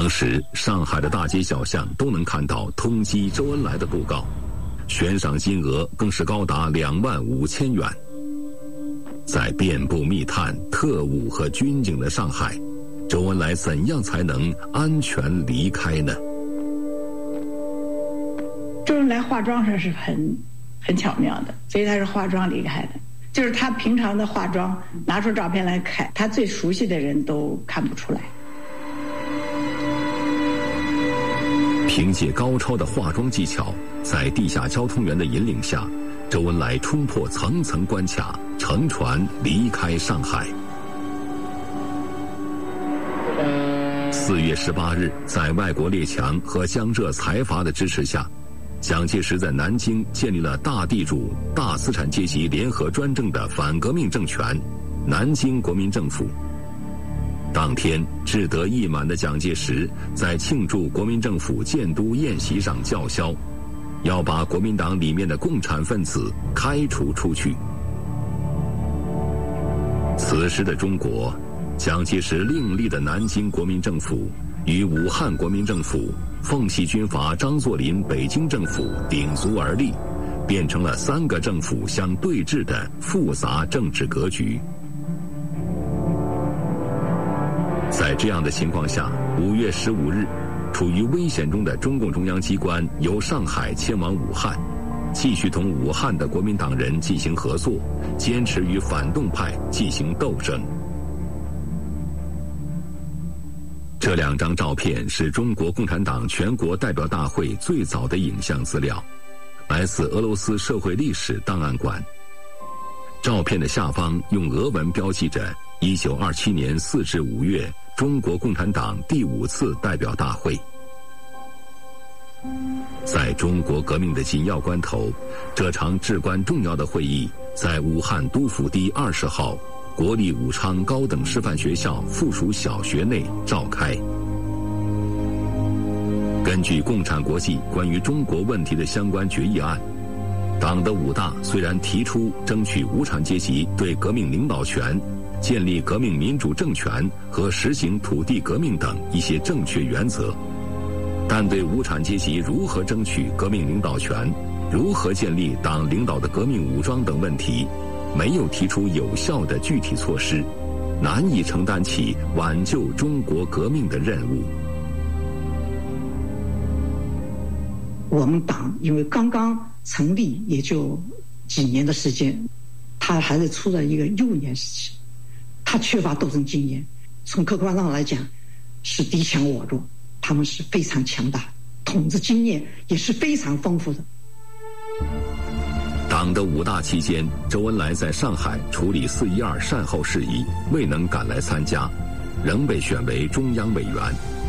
当时上海的大街小巷都能看到通缉周恩来的布告，悬赏金额更是高达25000元。在遍布密探、特务和军警的上海，周恩来怎样才能安全离开呢？ 周恩来化妆上是很巧妙的，所以他是化妆离开的。就是他平常的化妆，拿出照片来看，他最熟悉的人都看不出来。 凭借高超的化妆技巧，在地下交通员的引领下，周恩来冲破层层关卡，乘船离开上海。4月18日，在外国列强和江浙财阀的支持下，蒋介石在南京建立了大地主、大资产阶级联合专政的反革命政权——南京国民政府。当天，志得意满的蒋介石在庆祝国民政府建都宴席上叫嚣，要把国民党里面的共产分子开除出去。此时的中国，蒋介石另立的南京国民政府与武汉国民政府、奉系军阀张作霖北京政府鼎足而立，变成了3个政府相对峙的复杂政治格局。在这样的情况下，5月15日，处于危险中的中共中央机关由上海迁往武汉，继续同武汉的国民党人进行合作，坚持与反动派进行斗争。这2张照片是中国共产党全国代表大会最早的影像资料，来自俄罗斯社会历史档案馆。照片的下方用俄文标记着1927年4至5月中国共产党第5次代表大会。在中国革命的紧要关头，这场至关重要的会议在武汉都府第20号国立武昌高等师范学校附属小学内召开。根据共产国际关于中国问题的相关决议案，党的5大虽然提出争取无产阶级对革命领导权、建立革命民主政权和实行土地革命等一些正确原则，但对无产阶级如何争取革命领导权、如何建立党领导的革命武装等问题，没有提出有效的具体措施，难以承担起挽救中国革命的任务。 我们党因为刚刚成立也就几年的时间，他还是处在一个幼年时期，他缺乏斗争经验，从客观上来讲是敌强我弱，他们是非常强大，统治经验也是非常丰富的。 党的5大期间，周恩来在上海处理4·12善后事宜，未能赶来参加，仍被选为中央委员。